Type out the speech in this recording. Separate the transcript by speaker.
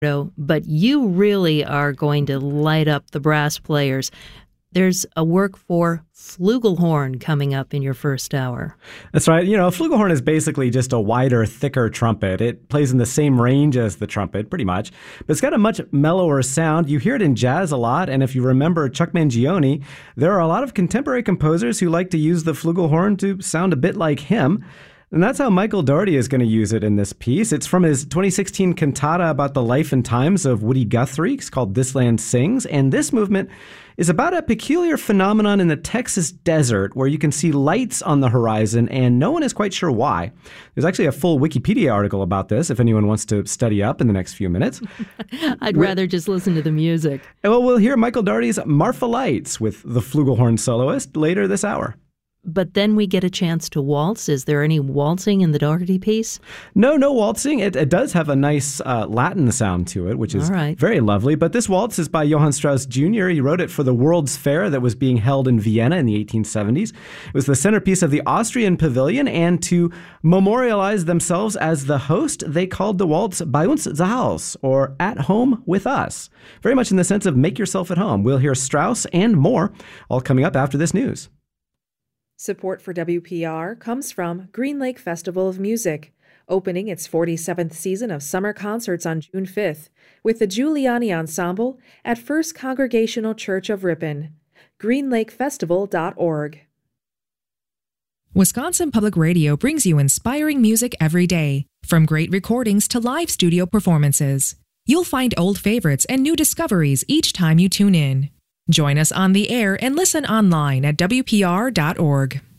Speaker 1: but you really are going to light up the brass players. There's a work for flugelhorn coming up in your first hour.
Speaker 2: That's right. You know, a flugelhorn is basically just a wider, thicker trumpet. It plays in the same range as the trumpet, pretty much, but it's got a much mellower sound. You hear it in jazz a lot, and if you remember Chuck Mangione, there are a lot of contemporary composers who like to use the flugelhorn to sound a bit like him. And that's how Michael Daugherty is going to use it in this piece. It's from his 2016 cantata about the life and times of Woody Guthrie. It's called This Land Sings. And this movement is about a peculiar phenomenon in the Texas desert where you can see lights on the horizon and no one is quite sure why. There's actually a full Wikipedia article about this if anyone wants to study up in the next few minutes.
Speaker 1: I'd rather just listen to the music.
Speaker 2: Well, we'll hear Michael Daugherty's Marfa Lights with the flugelhorn soloist later this hour.
Speaker 1: But then we get a chance to waltz. Is there any waltzing in the Daugherty piece?
Speaker 2: No waltzing. It does have a nice Latin sound to it, which is very lovely. But this waltz is by Johann Strauss Jr. He wrote it for the World's Fair that was being held in Vienna in the 1870s. It was the centerpiece of the Austrian Pavilion, and to memorialize themselves as the host, they called the waltz Bei uns zu Hause, or At Home with Us. Very much in the sense of make yourself at home. We'll hear Strauss and more, all coming up after this news.
Speaker 3: Support for WPR comes from Green Lake Festival of Music, opening its 47th season of summer concerts on June 5th with the Giuliani Ensemble at First Congregational Church of Ripon. greenlakefestival.org.
Speaker 4: Wisconsin Public Radio brings you inspiring music every day, from great recordings to live studio performances. You'll find old favorites and new discoveries each time you tune in. Join us on the air and listen online at WPR.org.